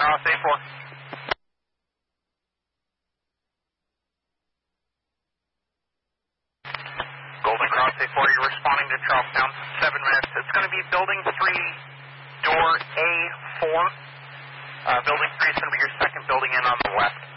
Cross A4. Golden Cross A4, you're responding to Charlestown, 7 minutes. It's going to be building 3, door A4. Building 3 is going to be your second building in on the left.